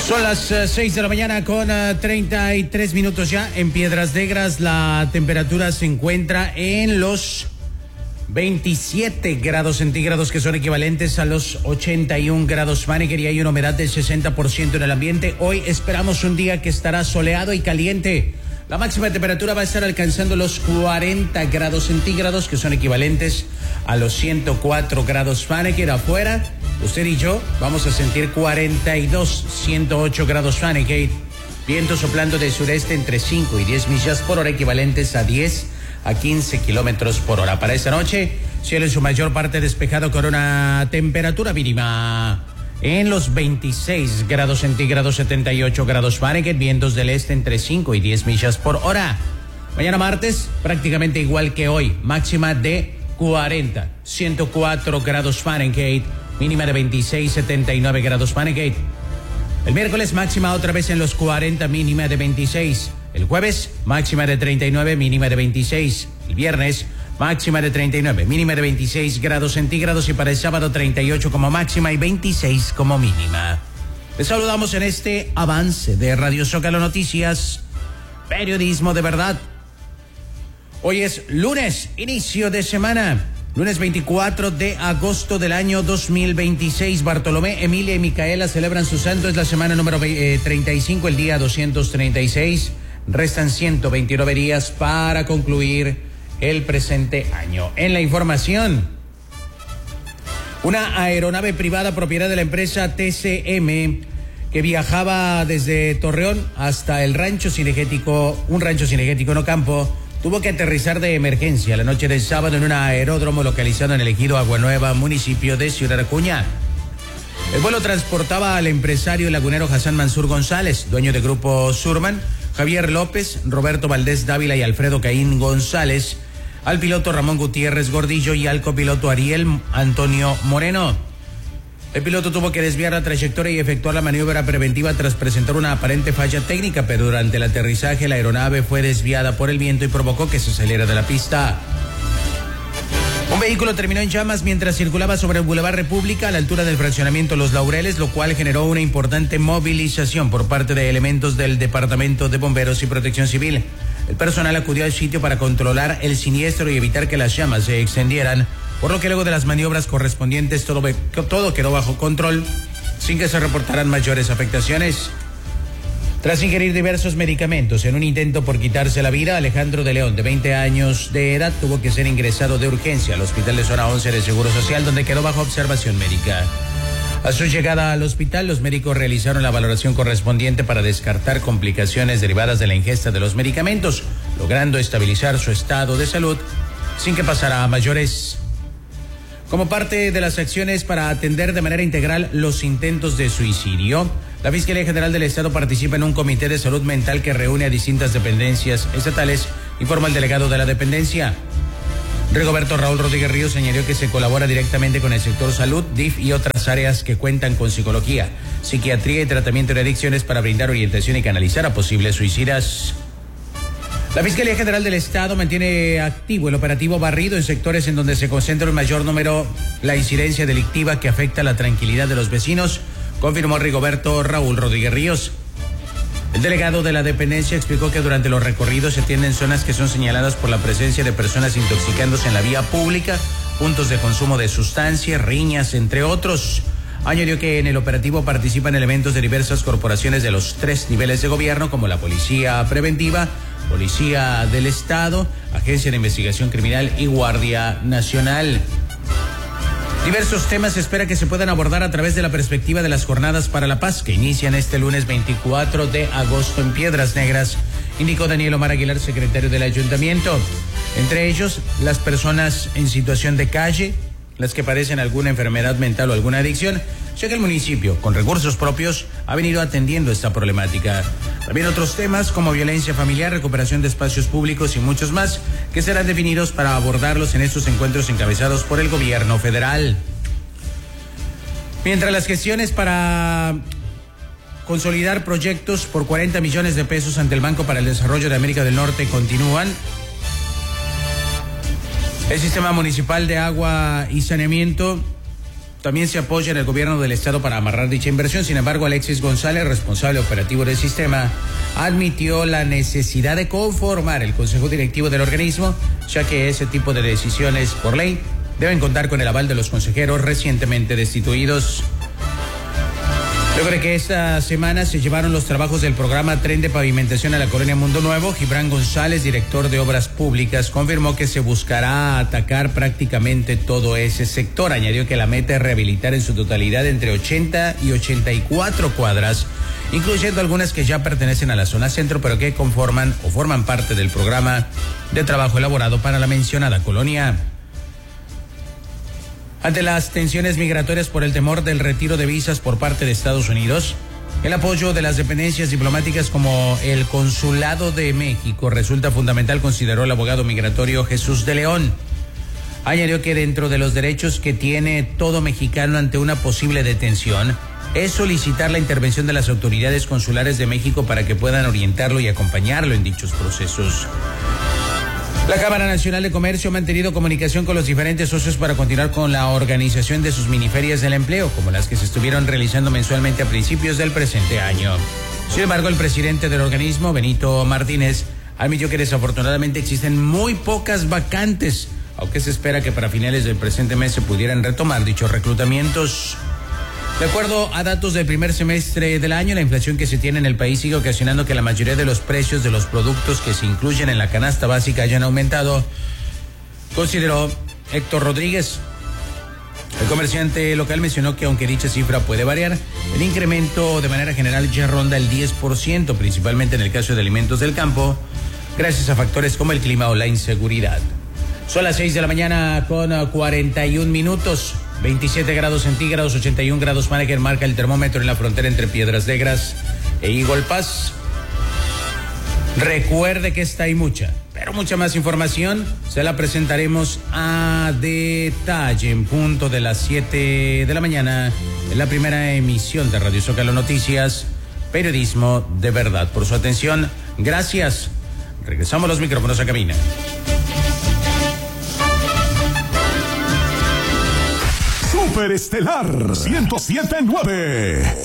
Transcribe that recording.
Son las 6 de la mañana con 33 minutos ya. En Piedras Negras la temperatura se encuentra en los 27 grados centígrados, que son equivalentes a los 81 grados Fahrenheit, y hay una humedad del 60% en el ambiente. Hoy esperamos un día que estará soleado y caliente. La máxima temperatura va a estar alcanzando los 40 grados centígrados, que son equivalentes a los 104 grados Fahrenheit. Afuera, usted y yo vamos a sentir 108 grados Fahrenheit. Viento soplando del sureste entre 5 y 10 millas por hora, equivalentes a 10 a 15 kilómetros por hora. Para esta noche, cielo en su mayor parte despejado con una temperatura mínima en los 26 grados centígrados, 78 grados Fahrenheit, vientos del este entre 5 y 10 millas por hora. Mañana martes, prácticamente igual que hoy, máxima de 104 grados Fahrenheit, mínima de 26, 79 grados Fahrenheit. El miércoles, máxima otra vez en los 40, mínima de 26. El jueves, máxima de 39, mínima de 26. El viernes, máxima de 39, mínima de 26 grados centígrados, y para el sábado 38 como máxima y 26 como mínima. Les saludamos en este avance de Radio Zócalo Noticias, periodismo de verdad. Hoy es lunes, inicio de semana, lunes 24 de agosto del año 2026. Bartolomé, Emilia y Micaela celebran su santo. Es la semana número 35, el día 236. Restan 129 días para concluir el presente año. En la información, una aeronave privada propiedad de la empresa TCM que viajaba desde Torreón hasta el rancho cinegético, un rancho cinegético en Ocampo, tuvo que aterrizar de emergencia la noche del sábado en un aeródromo localizado en el ejido Aguanueva, municipio de Ciudad Acuña. El vuelo transportaba al empresario lagunero Hassan Mansur González, dueño de Grupo Surman, Javier López, Roberto Valdés Dávila y Alfredo Caín González, al piloto Ramón Gutiérrez Gordillo y al copiloto Ariel Antonio Moreno. El piloto tuvo que desviar la trayectoria y efectuar la maniobra preventiva tras presentar una aparente falla técnica, pero durante el aterrizaje la aeronave fue desviada por el viento y provocó que se saliera de la pista. Un vehículo terminó en llamas mientras circulaba sobre el Boulevard República a la altura del fraccionamiento Los Laureles, lo cual generó una importante movilización por parte de elementos del Departamento de Bomberos y Protección Civil. El personal acudió al sitio para controlar el siniestro y evitar que las llamas se extendieran, por lo que luego de las maniobras correspondientes todo quedó bajo control sin que se reportaran mayores afectaciones. Tras ingerir diversos medicamentos en un intento por quitarse la vida, Alejandro de León, de 20 años de edad, tuvo que ser ingresado de urgencia al Hospital de Zona 11 de Seguro Social, donde quedó bajo observación médica. A su llegada al hospital, los médicos realizaron la valoración correspondiente para descartar complicaciones derivadas de la ingesta de los medicamentos, logrando estabilizar su estado de salud sin que pasara a mayores. Como parte de las acciones para atender de manera integral los intentos de suicidio, la Fiscalía General del Estado participa en un comité de salud mental que reúne a distintas dependencias estatales, informa el delegado de la dependencia. Rigoberto Raúl Rodríguez Ríos señaló que se colabora directamente con el sector salud, DIF y otras áreas que cuentan con psicología, psiquiatría y tratamiento de adicciones para brindar orientación y canalizar a posibles suicidas. La Fiscalía General del Estado mantiene activo el operativo Barrido en sectores en donde se concentra el mayor número la incidencia delictiva que afecta la tranquilidad de los vecinos, confirmó Rigoberto Raúl Rodríguez Ríos. El delegado de la dependencia explicó que durante los recorridos se atienden zonas que son señaladas por la presencia de personas intoxicándose en la vía pública, puntos de consumo de sustancias, riñas, entre otros. Añadió que en el operativo participan elementos de diversas corporaciones de los 3 niveles de gobierno, como la Policía Preventiva, Policía del Estado, Agencia de Investigación Criminal y Guardia Nacional. Diversos temas se espera que se puedan abordar a través de la perspectiva de las Jornadas para la Paz, que inician este lunes 24 de agosto en Piedras Negras, indicó Daniel Omar Aguilar, secretario del Ayuntamiento. Entre ellos, las personas en situación de calle, las que padecen alguna enfermedad mental o alguna adicción, ya que el municipio, con recursos propios, ha venido atendiendo esta problemática. También otros temas como violencia familiar, recuperación de espacios públicos y muchos más, que serán definidos para abordarlos en estos encuentros encabezados por el gobierno federal. Mientras las gestiones para consolidar proyectos por 40 millones de pesos ante el Banco para el Desarrollo de América del Norte continúan, el Sistema Municipal de Agua y Saneamiento también se apoya en el gobierno del estado para amarrar dicha inversión. Sin embargo, Alexis González, responsable operativo del sistema, admitió la necesidad de conformar el consejo directivo del organismo, ya que ese tipo de decisiones, por ley, deben contar con el aval de los consejeros recientemente destituidos. Luego de que esta semana se llevaron los trabajos del programa Tren de Pavimentación a la Colonia Mundo Nuevo, Gibran González, director de Obras Públicas, confirmó que se buscará atacar prácticamente todo ese sector. Añadió que la meta es rehabilitar en su totalidad entre 80 y 84 cuadras, incluyendo algunas que ya pertenecen a la zona centro, pero que conforman o forman parte del programa de trabajo elaborado para la mencionada colonia. Ante las tensiones migratorias por el temor del retiro de visas por parte de Estados Unidos, el apoyo de las dependencias diplomáticas como el Consulado de México resulta fundamental, consideró el abogado migratorio Jesús de León. Añadió que dentro de los derechos que tiene todo mexicano ante una posible detención es solicitar la intervención de las autoridades consulares de México para que puedan orientarlo y acompañarlo en dichos procesos. La Cámara Nacional de Comercio ha mantenido comunicación con los diferentes socios para continuar con la organización de sus miniferias del empleo, como las que se estuvieron realizando mensualmente a principios del presente año. Sin embargo, el presidente del organismo, Benito Martínez, admitió que desafortunadamente existen muy pocas vacantes, aunque se espera que para finales del presente mes se pudieran retomar dichos reclutamientos. De acuerdo a datos del primer semestre del año, la inflación que se tiene en el país sigue ocasionando que la mayoría de los precios de los productos que se incluyen en la canasta básica hayan aumentado, consideró Héctor Rodríguez. El comerciante local mencionó que aunque dicha cifra puede variar, el incremento de manera general ya ronda el 10%, principalmente en el caso de alimentos del campo, gracias a factores como el clima o la inseguridad. Son las 6 de la mañana con 41 minutos. 27 grados centígrados, 81 grados Fahrenheit marca el termómetro en la frontera entre Piedras Negras e Eagle Pass. Recuerde que esta y mucha, pero mucha más información se la presentaremos a detalle en punto de las 7 de la mañana en la primera emisión de Radio Zócalo Noticias, periodismo de verdad. Por su atención, gracias. Regresamos los micrófonos a cabina. Superestelar 107.9.